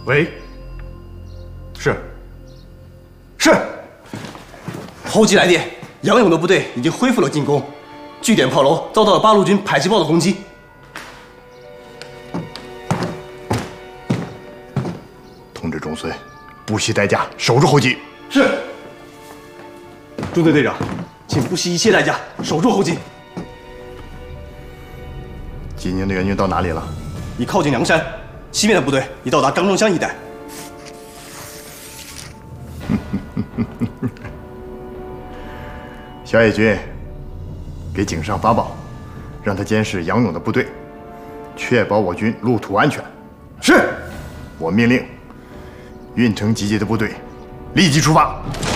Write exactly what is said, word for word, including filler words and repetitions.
喂，是，是。 后继来电，杨勇的部队已经恢复了进攻，据点炮楼遭到了八路军迫击炮的轰击。 通知中孙，不惜代价守住后继。 是。中队队长，请不惜一切代价守住后继。 济宁的援军到哪里了？ 已靠近梁山，西面的部队已到达张庄乡一带。 小野军，给井上发报，让他监视杨勇的部队，确保我军路途安全。是。我命令运城集结的部队立即出发。